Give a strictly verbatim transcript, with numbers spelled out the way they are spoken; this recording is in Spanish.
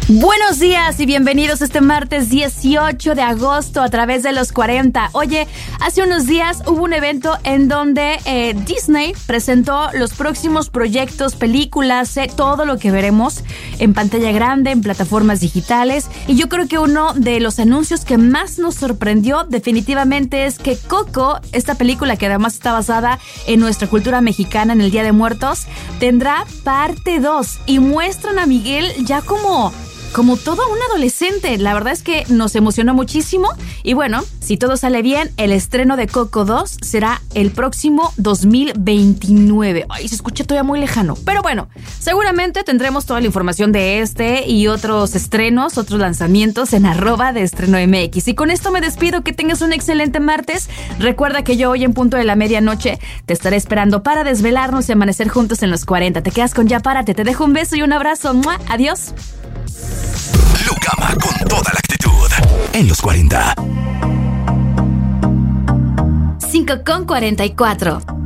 Buenos días y bienvenidos este martes dieciocho de agosto a través de los cuarenta. Oye, hace unos días hubo un evento en donde eh, Disney presentó los próximos proyectos, películas, eh, todo lo que veremos en pantalla grande, en plataformas digitales. Y yo creo que uno de los anuncios que más nos sorprendió definitivamente es que Coco, esta película que además está basada en nuestra cultura mexicana, en el Día de Muertos, tendrá parte dos y muestran a Miguel ya como... como todo un adolescente. La verdad es que nos emocionó muchísimo y bueno, si todo sale bien, el estreno de Coco dos será el próximo dos mil veintinueve. Ay, se escucha todavía muy lejano, pero bueno, seguramente tendremos toda la información de este y otros estrenos, otros lanzamientos en arroba de Estreno M X. Y con esto me despido, que tengas un excelente martes. Recuerda que yo hoy en punto de la medianoche te estaré esperando para desvelarnos y amanecer juntos en los cuarenta. Te quedas con Ya Párate, te dejo un beso y un abrazo. ¡Mua! Adiós. Lucama con toda la actitud en los cuarenta. cinco con cuarenta y cuatro.